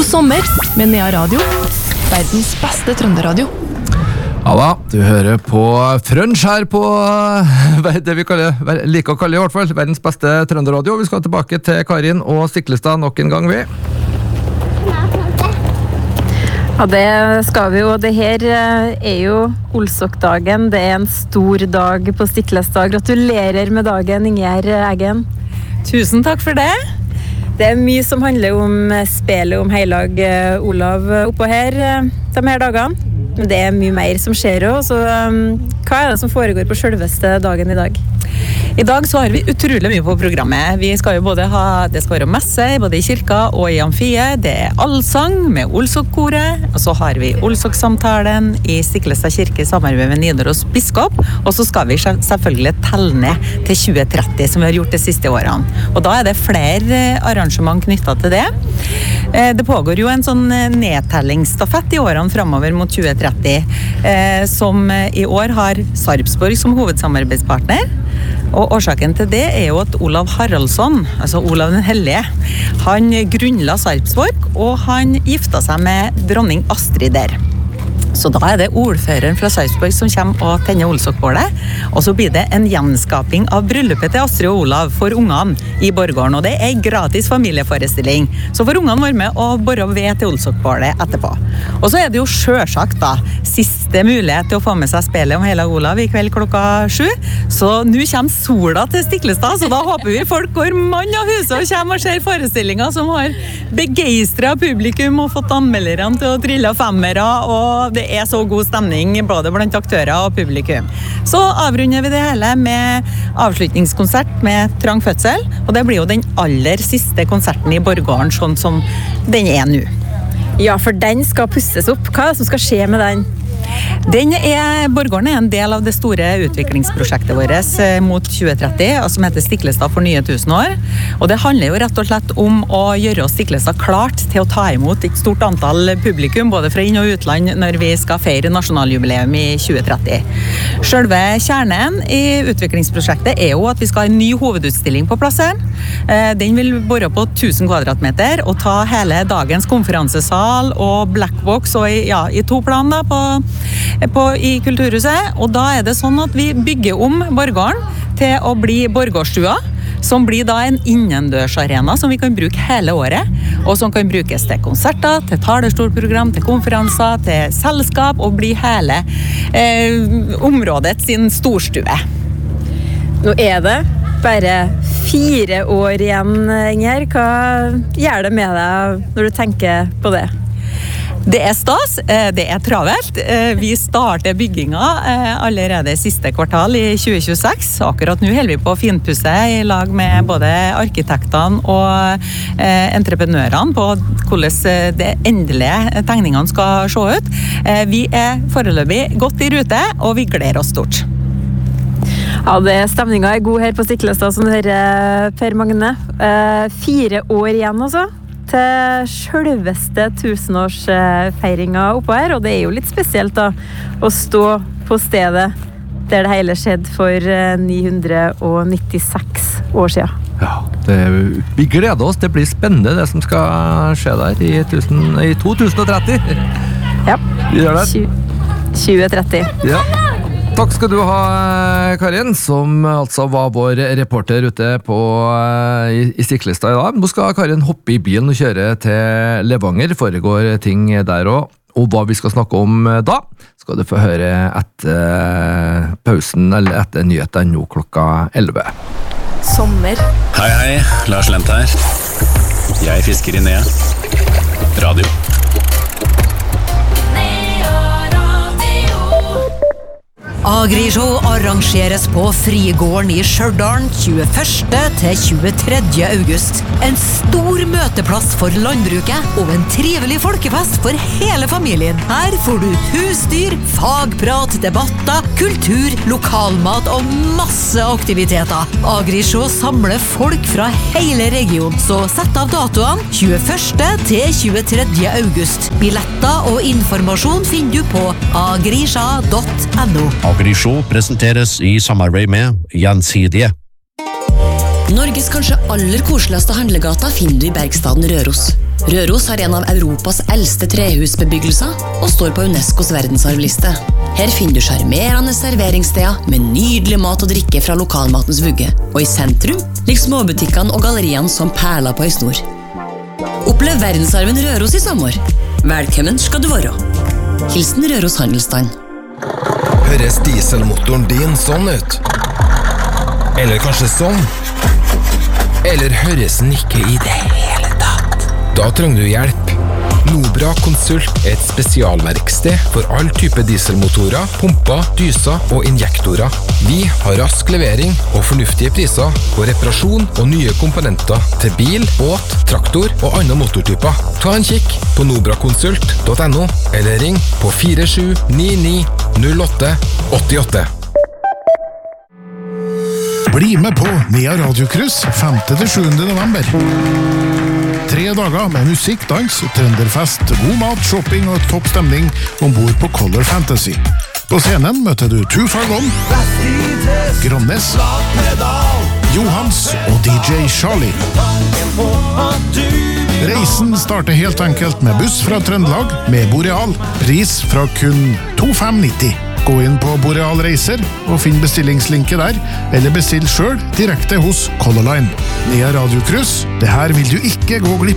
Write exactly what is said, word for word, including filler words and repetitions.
sommer med Nea Radio, verdens beste trønderadio. Ja da, du hører på Frønsj her på det vi kaller, liker å kalle i hvert fall, verdens beste trønderadio. Vi skal tilbake til Karin og Stiklestad nok en gang vi. Ja, det skal vi jo. Det her er jo Olsokdagen. Det er en stor dag på Stiklestad. Gratulerer med dagen, Ingjerd Eggen. Tusen takk for det. Det er mye som handler om spillet om heilag Olav oppå her de her dagene. Men det er mye mer som skjer også, så um, hva er det som foregår på selveste dagen i dag? I dag så har vi utrolig mye på programmet. Vi skal jo både ha, det skal være messe, både i kirka og i amfiet. Det er allsang med Olsok-koret, og så har vi Olsok-samtalen i Stiklestad kirke i samarbeid med Nidaros biskop, og så skal vi selvfølgelig telle ned til tjue tretti, som vi har gjort de siste årene. Og da er det flere arrangement knyttet til det. Det pågår jo en sånn nedtellingsstafett i årene fremover mot tjue tretti, som i år har Sarpsborg som hovedsamarbeidspartner. Og årsaken til det er jo at Olav Haraldsson, altså Olav den Hellige, han grunnla Sarpsborg, og han gifta seg med dronning Astrid der. Så da er det ordføreren fra Sarpsborg som kommer og tenner Olsokbålet, og så blir det en gjenskaping av bryllupet til Astrid og Olav for ungene i Borgården, og det er en gratis familieforestilling. Så får ungene være med og borre ved til Olsokbålet etterpå. Og så er det jo selvsagt da, siste mulighet til å få med seg spillet om heilag Olav i kveld klokka sju, så nå kommer sola til Stiklestad, så da håper vi folk går mann av huset og kommer og ser forestillinger som har begeistret publikum og fått anmelderne til å trille femmere, og det er så god stemning både blant aktører og publikum. Så avrunder vi det hele med avslutningskonsert med Trang fødsel, og det blir jo den aller siste konserten i Borgården, sånn som den er nå. Ja, for den skal pusses opp. Hva er det som skal skje med den? Den er, Borgården er en del av det store utviklingsprosjektet vårt mot tjue tretti, som heter Stiklestad for nye tusen år. Og det handler jo rett og slett om å gjøre Stiklestad klart til å ta imot et stort antall publikum, både fra inn- og utland, når vi skal feire nasjonaljubileum i tjue tretti. Selve kjernen i utviklingsprosjektet er jo at vi skal ha en ny hovedutstilling på plassen. Den vil bore på tusen kvadratmeter og ta hele dagens konferansesal og blackbox og i, ja, i to plan da, på På, i Kulturhuset, og da er det sånn at vi bygger om Borgården til å bli Borgårdstua, som blir da en innendørsarena som vi kan bruke hele året, og som kan brukes til konserter, til talerstolprogram, til konferanser, til selskap, og bli hele eh, området sin storstue. Nå er det bare fire år igjen, Ingjerd. Hva gjør det med deg når du tenker på det? Det er stas, det er travelt. Vi starter bygginga allerede siste kvartal i tjue tjueseks. Akkurat nå holder vi på å finpusse i lag med både arkitektene og entreprenørene på hvordan de endelige tegningene skal se ut. Vi er foreløpig godt i rute, og vi gleder oss stort. Ja, det, stemningen er god her på Stiklestad, som du hører, Per Magne. Fire år igjen også til selveste tusenårsfeiringa oppå her, og det er jo litt spesielt da å stå på stedet der det hele skjedde for ni hundre nittiseks år siden. Ja, det, vi gleder oss, det blir spennende det som skal skje der i, tusen, i to tusen tretti. Ja, vi gjør det. tjue tretti. Ja. Takk skal du ha, Karin, som altså var vår reporter ute på, i, i Stiklestad i dag. Nå skal Karin hoppe i bilen og kjøre til Levanger. Foregår ting der også. Og hva vi skal snakke om da, skal du få høre etter pausen, eller etter nyhetene nå klokka elleve. Sommer. Hei, hei. Lars Lent her. Jeg fisker i Nea. Radio. Agrishow arrangeres på Frigården i Stjørdal tjueførste til tjuetredje august. En stor møteplass for landbruket og en trivelig folkefest for hele familien. Her får du husdyr, fagprat, debatter, kultur, lokalmat og masse aktiviteter. Agrishow samler folk fra hele regionen, så sett av datoene tjueførste til tjuetredje august. Billetter og informasjon finner du på agrisha punktum no. Agrishow presenteres i samarbeid med Gjensidige. Norges kanskje aller koseligste handlegata finner du i Bergstaden Røros. Røros har en av Europas eldste trehusbebyggelser og står på UNESCOs verdensarvliste. Her finner du charmerende serveringssteder med nydelig mat og drikke fra lokalmatens vugge. Og i sentrum ligger småbutikkene og galleriene som perler på ei snor. Opplev verdensarven Røros i sommer. Velkommen skal du være. Hilsen Røros Handelsstand. Høres dieselmotoren din sånn ut? Eller kanskje sånn? Eller høres den ikke i det hele tatt? Da trenger du hjelp. Nobra Consult er et spesialverksted for all type dieselmotorer, pumper, dyser og injektorer. Vi har rask levering og fornuftige priser på reparasjon og nye komponenter til bil, båt, traktor og andre motortyper. Ta en kikk på nobra consult punktum no eller ring på fire sju ni ni null åtte åtte åtte. Bli med på Nea Radiokryss femte til sjuende november. Tre dager med musikk, dans, trønderfest, god mat, shopping og topp stemning ombord på Color Fantasy. På scenen møter du Too Far Gone, Grannes, Johans og D J Charlie. Reisen starter helt enkelt med buss fra Trøndelag med Boreal. Pris fra kun to fem nitti. Gå inn på Boreal Reiser og finn bestillingslinket der, eller bestill selv direkte hos Color Line. Nea Radiokryss, det her vil du ikke gå glipp